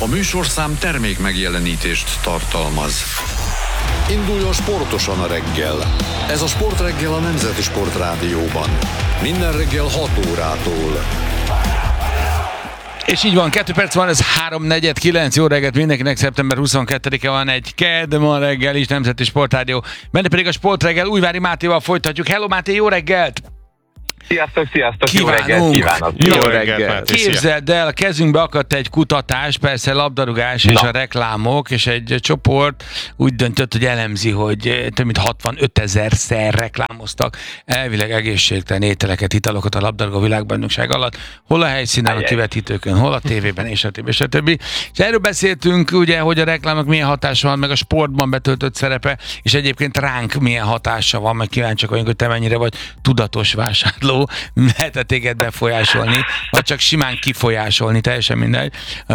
A műsorszám termék megjelenítést tartalmaz. Induljon sportosan a reggel. Ez a Sportreggel a Nemzeti Sportrádióban. Minden reggel 6 órától. És így van, 2 perc van, ez 3:49, jó reggelt mindenkinek, szeptember 22-e van, egy kedd ma reggel is, Nemzeti Sportrádió. Benne pedig a Sportreggel, Újvári Mátéval folytatjuk. Hello Máté, jó reggelt! Sziasztok, jó reggelt kívánok! Jó reggelt! Képzeld el, a kezünkbe akadt egy kutatás, persze labdarúgás és a reklámok, és egy csoport úgy döntött, hogy elemzi, hogy több mint 65 000-szer reklámoztak elvileg egészségtelen ételeket, italokat a labdarúgó világbajnokság alatt, hol a helyszínen, a kivetítőkön, hol a tévében, és a többi. És erről beszéltünk, ugye, hogy a reklámok milyen hatása van, meg a sportban betöltött szerepe, és egyébként ránk milyen hatása van, meg kíváncsiak vagyunk, hogy te mennyire vagy tudatos vásárló, lehet téged befolyásolni, vagy csak simán kifolyásolni, teljesen mindegy,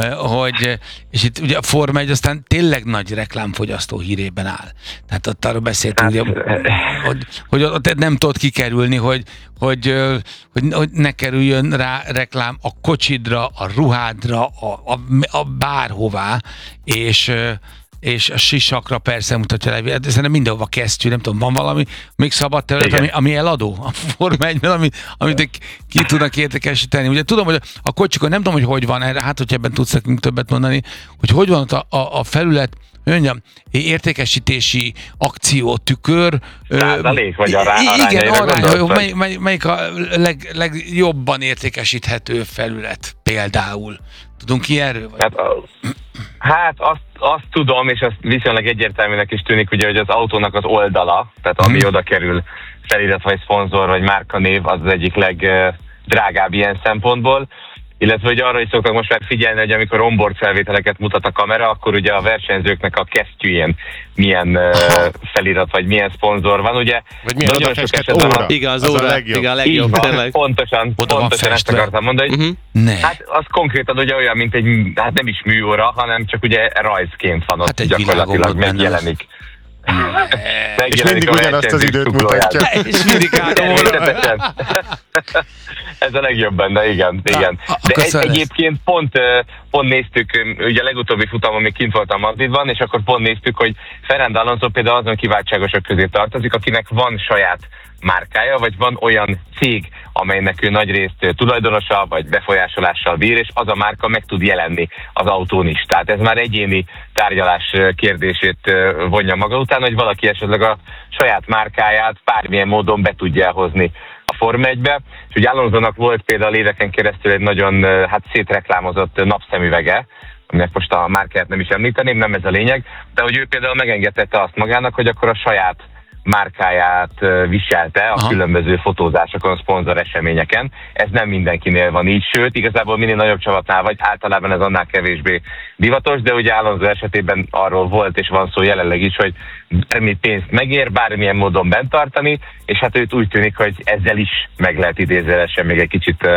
és itt ugye a Forma 1 aztán tényleg nagy reklámfogyasztó hírében áll. Tehát ott arról beszéltünk, hogy ott nem tudod kikerülni, hogy ne kerüljön rá reklám a kocsidra, a ruhádra, a bárhová, és a sisakra persze mutatja le. Szerintem mindenhova kesztyű, nem tudom, van valami még szabad terület, ami eladó a Forma 1-ben, amit ki tudnak értékesíteni. Ugye tudom, hogy a kocsikon, nem tudom, hogy van erre, hát, hogy ebben tudsz nekünk többet mondani, hogy van ott a felület, mondjam, értékesítési akció, tükör. Százalék, vagy igen, arány, melyik a legjobban értékesíthető felület például. Tudunk ilyenről? Hát azt tudom, és azt viszonylag egyértelműnek is tűnik, ugye, hogy az autónak az oldala, tehát ami oda kerül, felirat vagy szponzor vagy márkanév, az egyik legdrágább ilyen szempontból. Illetve hogy arra is szoktak most már figyelni, hogy amikor onboard felvételeket mutat a kamera, akkor ugye a versenyzőknek a kesztyűjén milyen felirat vagy milyen szponzor van, ugye. Vagy milyen nagyon sok esetben óra. Igen, az óra. A legjobb. Pontosan ezt akartam mondani. Hogy hát az konkrétan ugye olyan, mint egy, hát nem is műóra, hanem csak ugye rajzként van ott, hát gyakorlatilag megjelenik. És mindig ugyanazt az időt mutatja. És mindig Ez a legjobb benne, igen. De egyébként pont néztük, ugye a legutóbbi futamon még kint voltam Madridban, és akkor pont néztük, hogy Fernando Alonso például azon kiváltságosok közé tartozik, akinek van saját márkája, vagy van olyan cég, amelynek ő nagyrészt tulajdonosa, vagy befolyásolással bír, és az a márka meg tud jelenni az autón is. Tehát ez már egyéni tárgyalás kérdését vonja maga után, hogy valaki esetleg a saját márkáját bármilyen módon be tudja hozni a Forma 1-be. És ugye Alonsónak volt például éveken keresztül egy nagyon szétreklámozott napszemüvege, aminek most a márkáját nem is említeném, nem ez a lényeg, de hogy ő például megengedette azt magának, hogy akkor a saját márkáját viselte a különböző fotózásokon, szponzor eseményeken. Ez nem mindenkinél van így, sőt, igazából minél nagyobb csapatnál vagy, általában ez annál kevésbé divatos, de ugye Alonso esetében arról volt és van szó jelenleg is, hogy bármi pénzt megér, bármilyen módon bent tartani, és hát őt úgy tűnik, hogy ezzel is meg lehet idézőjelesen még egy kicsit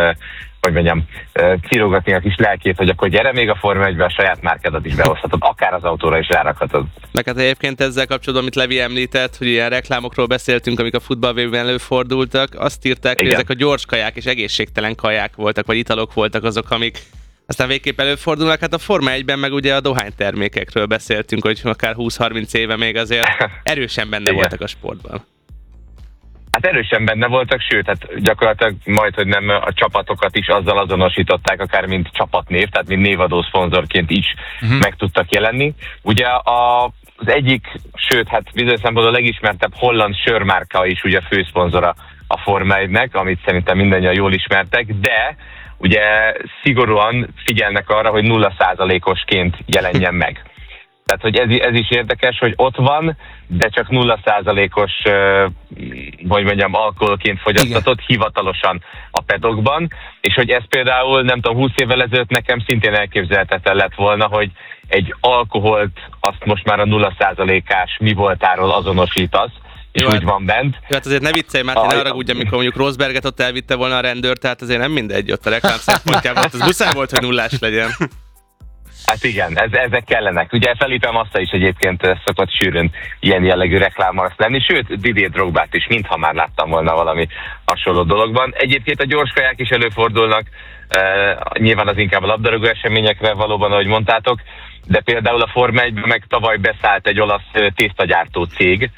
cirógatni a kis lelkét, hogy akkor gyere még a Forma 1-be, a saját márkádat is behozhatod, akár az autóra is rárakhatod. Meg hát egyébként ezzel kapcsolatban, amit Levi említett, hogy ilyen reklámokról beszéltünk, amik a futballvévben előfordultak, azt írták, hogy ezek a gyors kaják és egészségtelen kaják voltak, vagy italok voltak azok, amik aztán végképp előfordulnak. Hát a Forma 1-ben meg ugye a dohánytermékekről beszéltünk, hogy akár 20-30 éve még azért erősen benne voltak a sportban. Hát erősen benne voltak, sőt, hát gyakorlatilag majd, hogy nem a csapatokat is azzal azonosították, akár mint csapatnév, tehát mint névadó szponzorként is meg tudtak jelenni. Ugye az egyik, sőt, hát bizonyos szempontból a legismertebb holland sörmárka is ugye főszponzora a Forma 1-nek, amit szerintem mindannyian jól ismertek, de ugye szigorúan figyelnek arra, hogy 0%-osként jelenjen meg. Tehát, hogy ez is érdekes, hogy ott van, de csak 0%-os, hogy mondjam, alkoholként fogyasztatott hivatalosan a pedokban, és hogy ez például, nem tudom, 20 évvel ezelőtt nekem szintén elképzelhetetlen lett volna, hogy egy alkoholt azt most már a 0%-ás mi voltáról azonosítasz, és úgy van bent. Jó, hát azért ne viccelj, Máté, ne haragudj, amikor mondjuk Rosberget ott elvitte volna a rendőr, tehát azért nem mindegy ott a reklám szempontjából, az muszáj volt, hogy nullás legyen. Hát igen, ezek kellenek. Ugye Felipe Massa is egyébként szokott sűrűn ilyen jellegű reklámmal lenni, sőt Didier Drogbát is, mintha már láttam volna valami hasonló dologban. Egyébként a gyorskaják is előfordulnak, nyilván az inkább a labdarúgó eseményekre valóban, ahogy mondtátok, de például a Forma 1-ben meg tavaly beszállt egy olasz tésztagyártó cég,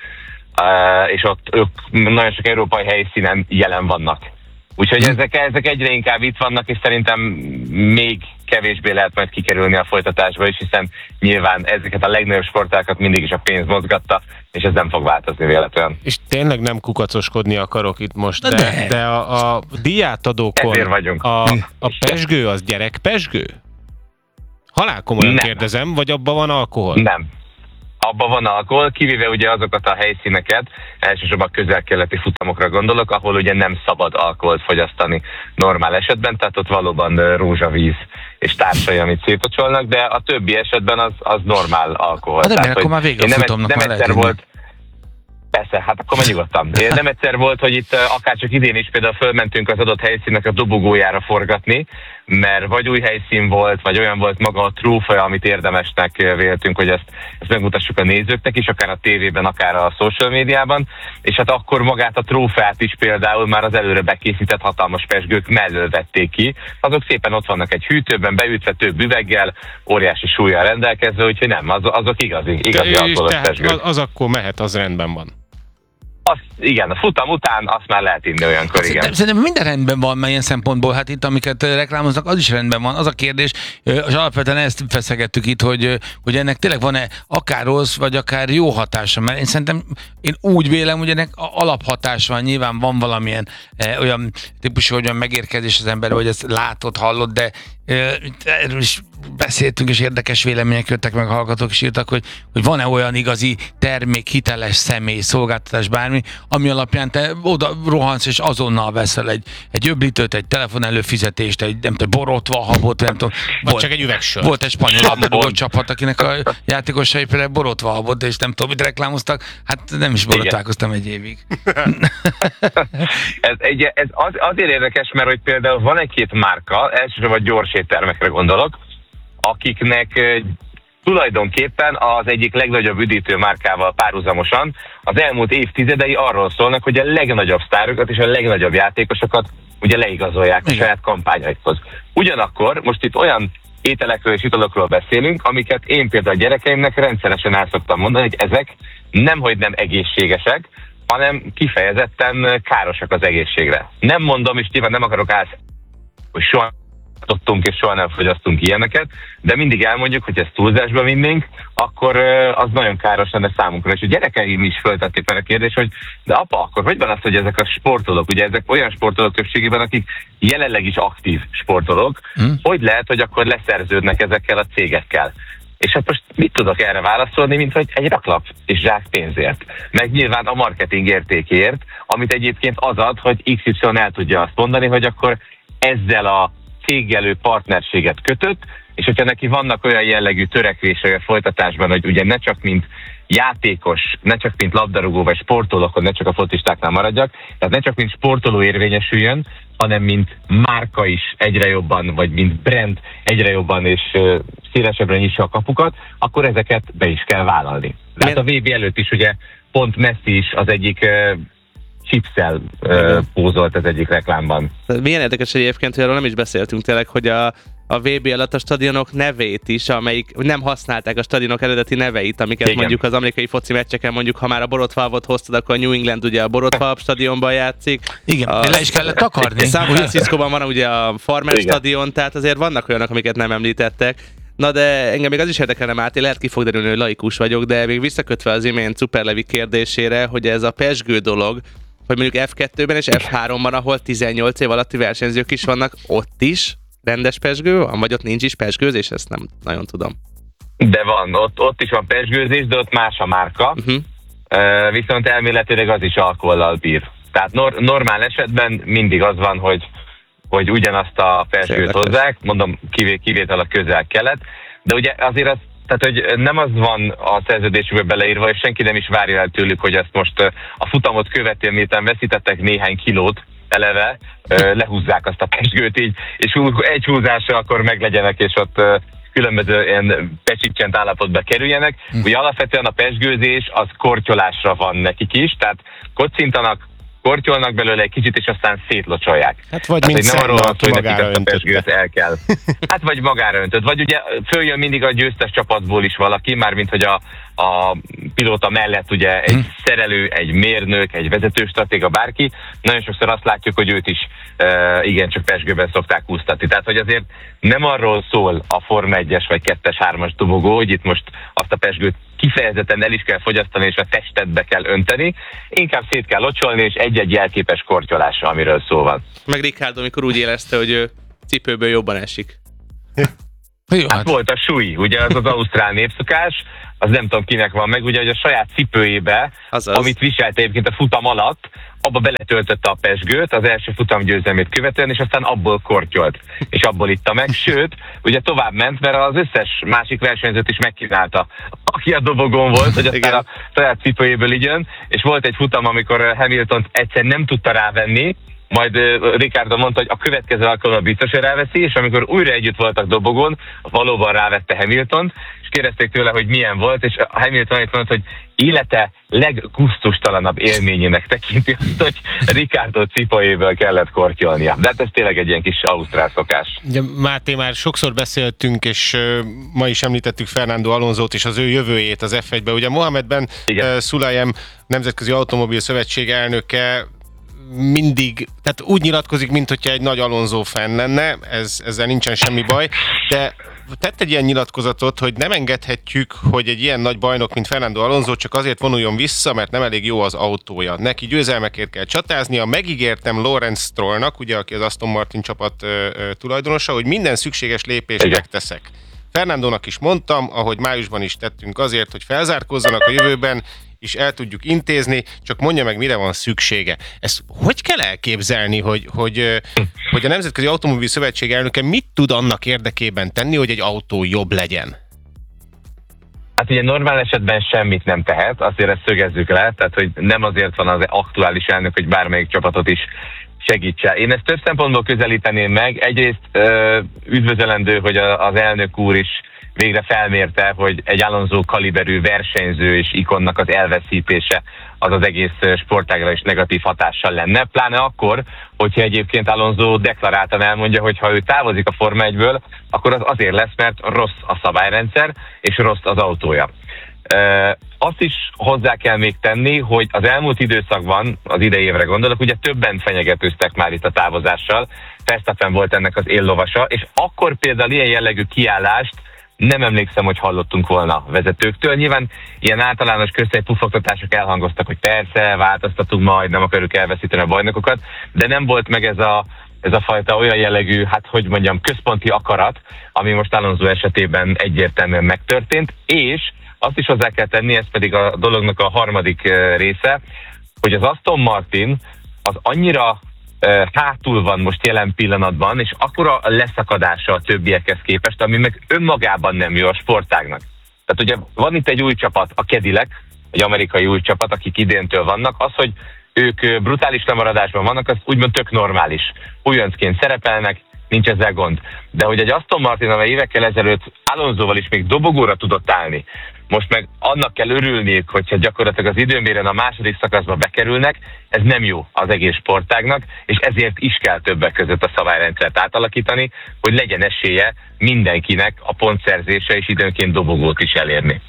és ott ők nagyon sok európai helyszínen jelen vannak. Úgyhogy ezek egyre inkább itt vannak, és szerintem még kevésbé lehet majd kikerülni a folytatásba is, hiszen nyilván ezeket a legnagyobb sportákat mindig is a pénz mozgatta, és ez nem fog változni véletlenül. És tényleg nem kukacoskodni akarok itt most, de a díjátadókon a pezsgő az gyerekpezsgő? Halálkomolyan kérdezem, vagy abban van alkohol? Nem. Abban van alkohol, kivéve ugye azokat a helyszíneket, elsősorban közel-keleti futamokra gondolok, ahol ugye nem szabad alkoholt fogyasztani normál esetben, tehát ott valóban rózsavíz és társai, amit szétocsolnak, de a többi esetben az normál alkohol. De akkor már vége a futamnak nem egyszer volt. Persze, hát akkor már nyugodtan. Nem egyszer volt, hogy itt akárcsak idén is például fölmentünk az adott helyszínnek a dobogójára forgatni, mert vagy új helyszín volt, vagy olyan volt maga a trófea, amit érdemesnek véltünk, hogy ezt megmutassuk a nézőknek is, akár a tévében, akár a social médiában, és hát akkor magát a trófeát is például már az előre bekészített hatalmas pezsgők mellől vették ki. Azok szépen ott vannak egy hűtőben, beütve több üveggel, óriási súllyal rendelkezve, úgyhogy nem, azok igazi alkoholos pezsgők. Az akkor mehet, az rendben van. Igen, a futam után azt már lehet inni olyankor, igen. Szerintem minden rendben van, mert ilyen szempontból, hát itt amiket reklámoznak, az is rendben van. Az a kérdés, és alapvetően ezt feszegettük itt, hogy ennek tényleg van-e akár rossz, vagy akár jó hatása, mert én szerintem, én úgy vélem, hogy ennek alaphatása van, nyilván van valamilyen olyan típusú, hogy olyan megérkezés az ember, hogy ezt látod, hallod, de erről is beszéltünk, és érdekes vélemények jöttek meg, a hallgatók is írtak, hogy van-e olyan igazi termék, hiteles személy, szolgáltatás, bármi, ami alapján te oda rohansz, és azonnal veszel egy öblítőt, egy telefon előfizetést, egy nem tudom, borotvahabot, nem tudom. Vagy csak egy üvegsört. Volt egy spanyol labdarúgó csapat, akinek a játékosai például borotvahabot, és nem tudom, mit reklámoztak, hát nem is borotválkoztam egy évig. ez azért érdekes, mert hogy például van egy-két márka, elsősorban gyors éttermekre gondolok, akiknek tulajdonképpen az egyik legnagyobb üdítő márkával párhuzamosan az elmúlt évtizedei arról szólnak, hogy a legnagyobb sztárokat és a legnagyobb játékosokat ugye leigazolják a saját kampányaikhoz. Ugyanakkor most itt olyan ételekről és italokról beszélünk, amiket én például a gyerekeimnek rendszeresen el szoktam mondani, hogy ezek nemhogy nem egészségesek, hanem kifejezetten károsak az egészségre. Nem mondom, és nyilván nem akarok hogy soha és soha nem fogyasztunk ilyeneket, de mindig elmondjuk, hogy ezt túlzásba vinnénk, akkor az nagyon káros lenne számunkra. És a gyerekeim is föltették fel a kérdést, hogy de apa, akkor hogy van az, hogy ezek a sportolók, ugye ezek olyan sportolók többségében, akik jelenleg is aktív sportolók, hogy lehet, hogy akkor leszerződnek ezekkel a cégekkel? És hát most mit tudok erre válaszolni, mint hogy egy raklap és zsák pénzért. Meg nyilván a marketing értékért, amit egyébként az ad, hogy XY el tudja azt mondani, hogy akkor ezzel a céggel ő partnerséget kötött, és hogyha neki vannak olyan jellegű törekvései a folytatásban, hogy ugye ne csak mint játékos, ne csak mint labdarúgó vagy sportoló, akkor ne csak a focistáknál maradjak, tehát ne csak mint sportoló érvényesüljön, hanem mint márka is egyre jobban, vagy mint brand egyre jobban és szélesebbre nyissa a kapukat, akkor ezeket be is kell vállalni. Tehát a VB előtt is ugye pont Messi is az egyik chipszel pózolt az egyik reklámban. Milyen érdekes egyébként, hogy arról nem is beszéltünk tényleg, hogy a VB alatt a stadionok nevét is, amelyik nem használták a stadionok eredeti neveit, amiket igen. Mondjuk az amerikai foci meccseken, mondjuk ha már a Borotvalvot hoztad, akkor a New England ugye a Borotvalv stadionban játszik. Igen, le is kellett takarni. San Franciscóban van ugye a Farmer stadion, tehát azért vannak olyanok, amiket nem említettek. Na de engem még az is érdekelne, Máté, lehet ki fog derülni, hogy laikus vagyok, de még visszakötve az imént Superlevi kérdésére, hogy ez a pezsgő dolog, hogy mondjuk F2-ben és F3-ban, ahol 18 év alatti versenyzők is vannak, ott is rendes pezsgő van, vagy ott nincs is pezsgőzés, ezt nem nagyon tudom. De van, ott is van pezsgőzés, de ott más a márka, viszont elméletileg az is alkohollal bír. Tehát normál esetben mindig az van, hogy ugyanazt a pezsgőt hozzák, mondom kivétel a közel-kelet, de ugye azért az, tehát, hogy nem az van a szerződésükbe beleírva, és senki nem is várja el tőlük, hogy ezt most a futamot követően, miután veszítettek néhány kilót eleve, lehúzzák azt a pezsgőt így, és egy húzással akkor meglegyenek, és ott különböző ilyen pecsicsent állapotba kerüljenek. Ugye alapvetően a pezsgőzés az kortyolásra van nekik is, tehát kocintanak, kortyolnak belőle egy kicsit, és aztán szétlocsolják. Hát vagy mint nem arról van, hogy nekik magára a pezsgőt el kell. Hát vagy magára öntött. Vagy ugye följön mindig a győztes csapatból is valaki, mármint hogy a pilóta mellett ugye egy szerelő, egy mérnök, egy vezetőstratéga, bárki. Nagyon sokszor azt látjuk, hogy őt is igencsak pezsgőben szokták úsztatni. Tehát, hogy azért nem arról szól a Forma 1-es vagy 2-es, 3-as dobogó, hogy itt most azt a pezsgőt kifejezetten el is kell fogyasztani, és a testedbe kell önteni, inkább szét kell locsolni, és egy-egy jelképes kortyolásra, amiről szó van. Meg Ricardo, amikor úgy érezte, hogy ő cipőből jobban esik. Hát volt a súly, ugye az ausztrál népszokás, az nem tudom kinek van meg, ugye, hogy a saját cipőjébe, amit viselt egyébként a futam alatt, abba beletöltötte a pezsgőt az első futamgyőzelmét követően, és aztán abból kortyolt, és abból itta meg. Sőt, ugye tovább ment, mert az összes másik versenyzőt is megkínálta, aki a dobogón volt, hogy aztán a saját cipőjéből igyön, és volt egy futam, amikor Hamilton egyszer nem tudta rávenni, majd Ricardo mondta, hogy a következő alkalommal biztos, hogy ráveszi, és amikor újra együtt voltak dobogón, valóban rávette Hamiltont, és kérdezték tőle, hogy milyen volt, és a Hamilton annyit mondta, hogy élete leggusztustalanabb élményének tekinti azt, hogy Ricardo cipőjéből kellett kortyolnia. De hát ez tényleg egy ilyen kis ausztrál szokás. Ugye, Máté, már sokszor beszéltünk, és ma is említettük Fernando Alonsót és az ő jövőjét az F1-be. Ugye Mohamed Ben Sulayem, Nemzetközi Automobil Szövetség elnöke, mindig, tehát úgy nyilatkozik, mint hogyha egy nagy Alonso fan lenne, ezzel nincsen semmi baj, de tett egy ilyen nyilatkozatot, hogy nem engedhetjük, hogy egy ilyen nagy bajnok, mint Fernando Alonso csak azért vonuljon vissza, mert nem elég jó az autója. Neki győzelmekért kell csatáznia. Megígértem Lawrence Strollnak, ugye, aki az Aston Martin csapat tulajdonosa, hogy minden szükséges lépést megteszek. Fernandónak is mondtam, ahogy májusban is tettünk azért, hogy felzárkózzanak a jövőben, és el tudjuk intézni, csak mondja meg, mire van szüksége. Ezt hogy kell elképzelni, hogy a Nemzetközi Automobil Szövetség elnöke mit tud annak érdekében tenni, hogy egy autó jobb legyen? Hát ugye normál esetben semmit nem tehet, azért ezt szögezzük le, tehát hogy nem azért van az aktuális elnök, hogy bármelyik csapatot is segítse. Én ezt több szempontból közelíteném meg. Egyrészt üdvözölendő, hogy az elnök úr is végre felmérte, hogy egy Alonso kaliberű versenyző és ikonnak az elveszítése az az egész sportágra is negatív hatással lenne. Pláne akkor, hogyha egyébként Alonso deklaráltan elmondja, hogy ha ő távozik a Forma 1-ből, akkor az azért lesz, mert rossz a szabályrendszer és rossz az autója. Azt is hozzá kell még tenni, hogy az elmúlt időszakban, az idei évre gondolok, ugye többen fenyegetőztek már itt a távozással, Verstappen volt ennek az éllovasa, és akkor például ilyen jellegű kiállást nem emlékszem, hogy hallottunk volna vezetőktől. Nyilván ilyen általános köztei pufogtatások elhangoztak, hogy persze, változtatunk majd, nem akarjuk elveszíteni a bajnokokat, de nem volt meg ez a fajta olyan jellegű, hát hogy mondjam, központi akarat, ami most Alonso esetében egyértelműen megtörtént, és azt is hozzá kell tenni, ez pedig a dolognak a harmadik része, hogy az Aston Martin az annyira hátul van most jelen pillanatban, és akkora a leszakadása a többiekhez képest, ami meg önmagában nem jó a sportágnak. Tehát ugye van itt egy új csapat, a Cadillac, egy amerikai új csapat, akik idéntől vannak, az, hogy ők brutális lemaradásban vannak, az úgymond tök normális. Újoncként szerepelnek, nincs ezzel gond. De hogy egy Aston Martin, amely évekkel ezelőtt Alonsóval is még dobogóra tudott állni, most meg annak kell örülniük, hogyha gyakorlatilag az időméren a második szakaszba bekerülnek, ez nem jó az egész sportágnak, és ezért is kell többek között a szabályrendszert átalakítani, hogy legyen esélye mindenkinek a pontszerzése és időnként dobogót is elérni.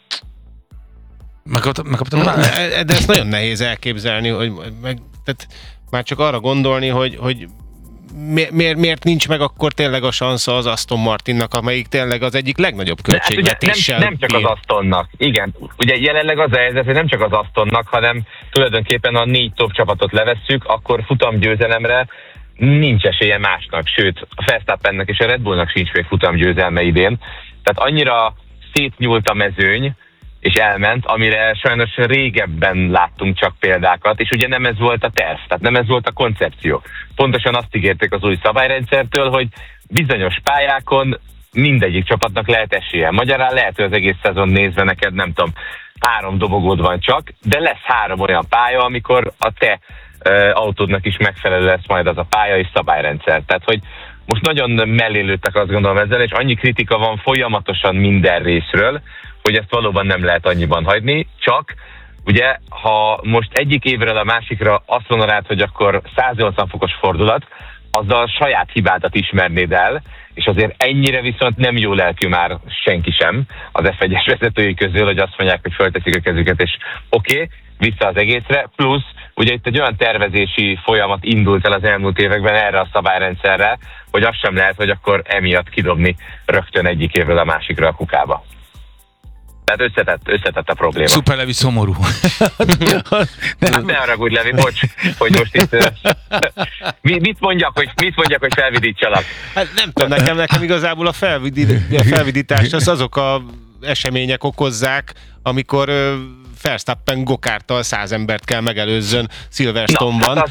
Megkaptam. De ezt nagyon nehéz elképzelni, hogy tehát már csak arra gondolni, hogy miért nincs meg akkor tényleg a sansza az Aston Martinnak, amelyik tényleg az egyik legnagyobb költségvetéssel. Nem csak az Astonnak. Igen, ugye jelenleg az a helyzet, hogy nem csak az Astonnak, hanem tulajdonképpen a 4 top csapatot levesszük, akkor futamgyőzelemre nincs esélye másnak, sőt a Verstappennek és a Red Bullnak sincs még futamgyőzelme idén. Tehát annyira szétnyúlt a mezőny, és elment, amire sajnos régebben láttunk csak példákat, és ugye nem ez volt a terv, tehát nem ez volt a koncepció. Pontosan azt ígérték az új szabályrendszertől, hogy bizonyos pályákon mindegyik csapatnak lehet esélye. Magyarán lehet, hogy az egész szezon nézve neked, nem tudom, 3 dobogód van csak, de lesz 3 olyan pálya, amikor a te autódnak is megfelelő lesz majd az a pálya és szabályrendszer. Tehát, hogy most nagyon mellélődtek, azt gondolom ezzel, és annyi kritika van folyamatosan minden részről, hogy ezt valóban nem lehet annyiban hagyni, csak ugye, ha most egyik évről a másikra azt mondanád, hogy akkor 180 fokos fordulat, azzal saját hibádat ismernéd el, és azért ennyire viszont nem jó lelkű már senki sem az F1-es vezetői közül, hogy azt mondják, hogy fölteszik a kezüket, és oké, vissza az egészre, plusz ugye itt egy olyan tervezési folyamat indult el az elmúlt években erre a szabályrendszerre, hogy az sem lehet, hogy akkor emiatt kidobni rögtön egyik évről a másikra a kukába. Tehát összetett a probléma. Szuper Levi szomorú. Hát ne haragudj, Levi, bocs, hogy most itt... mit mondjak, hogy felvidítsalak? Hát nem tudom, nekem igazából a felvidítást azok a események okozzák, amikor Verstappen gokárttal 100 embert kell megelőzzön Silverstone-ban. Hát